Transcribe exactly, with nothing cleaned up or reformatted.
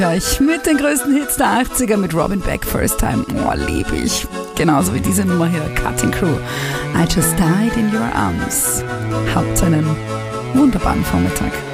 Euch mit den größten Hits der achtziger mit Robin Beck, First Time. Oh, liebe ich. Genauso wie diese Nummer hier, Cutting Crew. I Just Died in Your Arms. Habt einen wunderbaren Vormittag.